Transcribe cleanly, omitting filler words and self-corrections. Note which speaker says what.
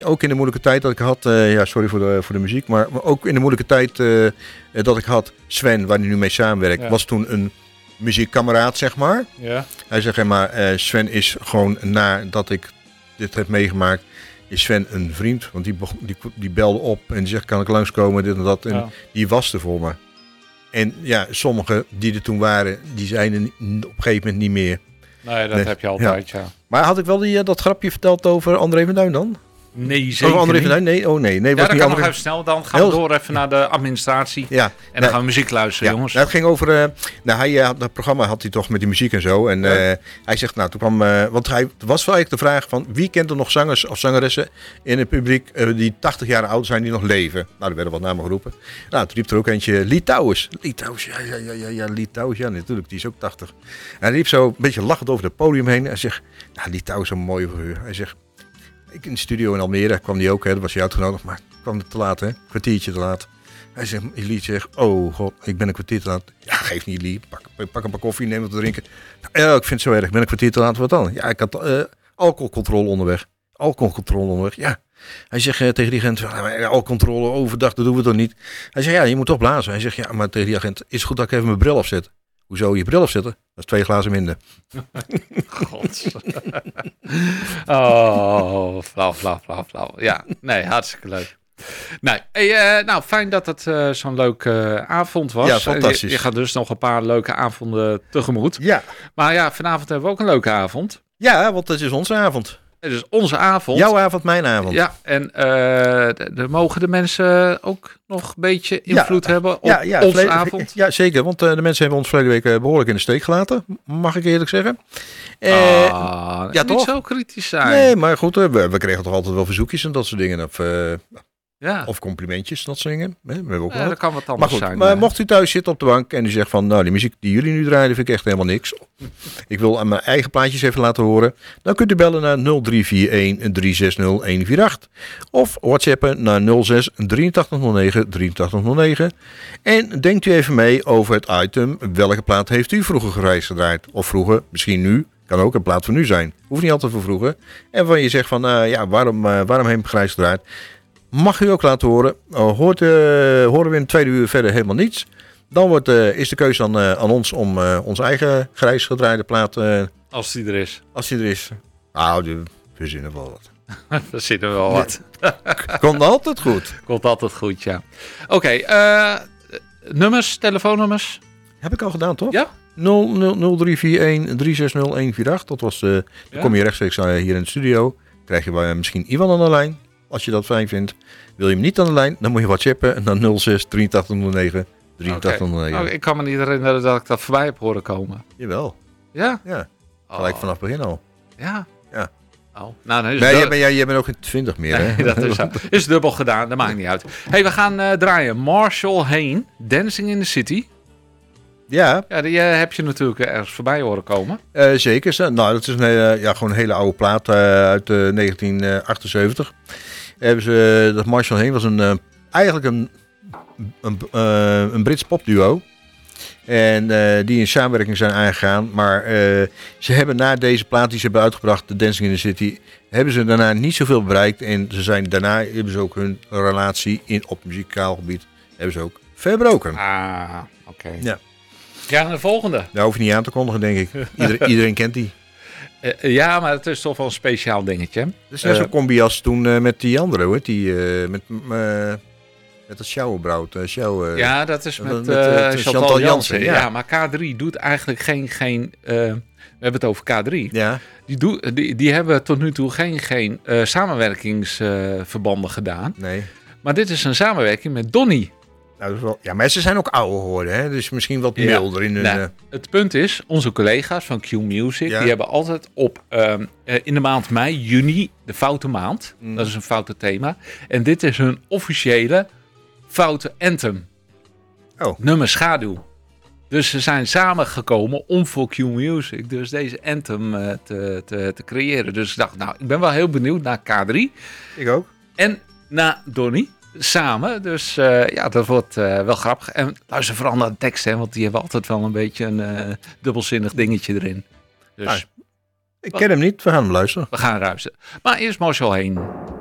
Speaker 1: ook in de moeilijke tijd dat ik had... sorry voor de muziek, maar ook in de moeilijke tijd dat ik had... Sven, waar hij nu mee samenwerkt, was toen een muziekkameraad, zeg maar.
Speaker 2: Ja.
Speaker 1: Hij zegt, maar Sven is gewoon, nadat ik dit heb meegemaakt... is Sven een vriend, want die belde op en die zegt, kan ik langskomen, dit en dat. En die was er voor me. En ja, sommigen die er toen waren, die zijn er op een gegeven moment niet meer.
Speaker 2: Nee, dat heb je altijd, ja.
Speaker 1: Maar had ik wel dat grapje verteld over André van Duin dan?
Speaker 2: Nee, zeker
Speaker 1: André
Speaker 2: niet.
Speaker 1: van Duin? Nee, nee.
Speaker 2: Ja, dat kan nog even snel. Dan gaan we door even naar de administratie.
Speaker 1: Ja.
Speaker 2: En dan gaan we muziek luisteren, jongens.
Speaker 1: Het ging over... dat programma had hij toch met die muziek en zo. En hij zegt, toen kwam... want het was wel eigenlijk de vraag van... Wie kent er nog zangers of zangeressen in het publiek... die 80 jaar oud zijn, die nog leven? Nou, er werden wat namen geroepen. Nou, toen riep er ook eentje... Lee Towers, Lee Towers, ja, natuurlijk. Die is ook 80. En hij liep zo een beetje lachend over het podium heen. En zegt, Lee Towers is een mooie figuur. Hij zegt... Ik in de studio in Almere kwam die ook, hè, dat was hij uitgenodigd, maar kwam het te laat, hè? Kwartiertje te laat. Hij zegt, Lee zegt, oh god, ik ben een kwartier te laat. Ja, geef niet, Lee, pak een paar koffie, neem wat te drinken. Ja, ik vind het zo erg, ik ben een kwartier te laat, wat dan? Ja, ik had alcoholcontrole onderweg. Ja. Hij zegt tegen die agent, alcoholcontrole overdag, dat doen we toch niet? Hij zegt, ja, je moet toch blazen. Hij zegt, ja, maar tegen die agent, is het goed dat ik even mijn bril afzet? Hoezo je bril afzetten? Dat is 2 glazen minder.
Speaker 2: God. Oh, flauw. Ja, nee, hartstikke leuk. Nee, nou, fijn dat het zo'n leuke avond was.
Speaker 1: Ja, fantastisch.
Speaker 2: Je gaat dus nog een paar leuke avonden tegemoet.
Speaker 1: Ja.
Speaker 2: Maar ja, vanavond hebben we ook een leuke avond.
Speaker 1: Ja, want het is onze avond.
Speaker 2: Het is onze avond.
Speaker 1: Jouw avond, mijn avond.
Speaker 2: Ja, en mogen de mensen ook nog een beetje invloed hebben op onze avond?
Speaker 1: Ja, zeker. Want de mensen hebben ons verleden week behoorlijk in de steek gelaten. Mag ik eerlijk zeggen.
Speaker 2: Ja,
Speaker 1: niet
Speaker 2: toch? Zo kritisch zijn.
Speaker 1: Nee, maar goed. We kregen toch altijd wel verzoekjes en dat soort dingen. Of complimentjes, dat soort dingen. We hebben ook
Speaker 2: dat kan wat anders zijn.
Speaker 1: Maar mocht u thuis zitten op de bank en u zegt van... Nou, die muziek die jullie nu draaien, vind ik echt helemaal niks. Ik wil aan mijn eigen plaatjes even laten horen. Dan kunt u bellen naar 0341 360 148. Of whatsappen naar 06 8309 8309. En denkt u even mee over het item... Welke plaat heeft u vroeger gereisd gedraaid? Of vroeger, misschien nu... Kan ook een plaat van nu zijn. Hoeft niet altijd voor vroeger. En van je zegt van... waarom heb ik gereisd gedraaid? Mag u ook laten horen. Horen we in 2 uur verder helemaal niets. Dan is de keuze aan ons om onze eigen grijs gedraaide plaat...
Speaker 2: als die er is.
Speaker 1: Als die er is. Nou, we verzinnen wel wat.
Speaker 2: We verzinnen wel wat.
Speaker 1: Komt altijd goed.
Speaker 2: Komt altijd goed, ja. Oké, nummers, telefoonnummers.
Speaker 1: Heb ik al gedaan, toch?
Speaker 2: Ja.
Speaker 1: 0341 360 148. Dat was dan kom je rechtstreeks hier in de studio. Krijg je misschien Ivan aan de lijn. Als je dat fijn vindt. Wil je hem niet aan de lijn, dan moet je whatsappen naar 06 8309 8309.
Speaker 2: Okay. Ik kan me niet herinneren dat ik dat voorbij heb horen komen.
Speaker 1: Jawel.
Speaker 2: Ja?
Speaker 1: Ja. Gelijk vanaf het begin al.
Speaker 2: Ja?
Speaker 1: Ja.
Speaker 2: Oh, nou, nee,
Speaker 1: jij bent ook geen 20 meer, hè?
Speaker 2: Nee, dat is dubbel gedaan, dat maakt niet uit. Hey, we gaan draaien. Marshall Hain, Dancing in the City.
Speaker 1: Ja.
Speaker 2: Ja, die heb je natuurlijk ergens voorbij horen komen.
Speaker 1: Zeker. Nou, dat is gewoon een hele oude plaat uit 1978. Dat Marshall Hain was eigenlijk een Brits popduo. En die in samenwerking zijn aangegaan. Maar ze hebben na deze plaat die ze hebben uitgebracht, The Dancing in the City, hebben ze daarna niet zoveel bereikt. En daarna hebben ze ook hun relatie op muzikaal gebied hebben ze ook verbroken.
Speaker 2: Ah, oké.
Speaker 1: Ja.
Speaker 2: Ja, en de volgende.
Speaker 1: Daar hoef je niet aan te kondigen, denk ik. Iedereen kent die.
Speaker 2: Ja, maar het is toch wel een speciaal dingetje.
Speaker 1: Het is net zo'n combi als toen met die andere, hoor. Met dat Sjouwenbrood.
Speaker 2: Ja, dat is met Chantal Jansen. Ja, maar K3 doet eigenlijk geen we hebben het over K3.
Speaker 1: Ja.
Speaker 2: Die hebben tot nu toe geen samenwerkingsverbanden gedaan.
Speaker 1: Nee.
Speaker 2: Maar dit is een samenwerking met Donny.
Speaker 1: Nou, dat is wel, ja, maar ze zijn ook ouder geworden, hè? Dus misschien wat milder in hun...
Speaker 2: Nou, het punt is, onze collega's van Q Music, die hebben altijd in de maand mei, juni, de foute maand. Dat is een foute thema. En dit is hun officiële foute anthem.
Speaker 1: Oh.
Speaker 2: Nummer Schaduw. Dus ze zijn samengekomen om voor Q Music dus deze anthem te creëren. Dus ik dacht, nou, ik ben wel heel benieuwd naar K3.
Speaker 1: Ik ook.
Speaker 2: En naar Donny. Samen, dus dat wordt wel grappig. En luister vooral naar de tekst, hè, want die hebben altijd wel een beetje een dubbelzinnig dingetje erin. Dus,
Speaker 1: ik ken hem niet, we gaan hem luisteren.
Speaker 2: We gaan luisteren. Maar eerst Marshall Hain.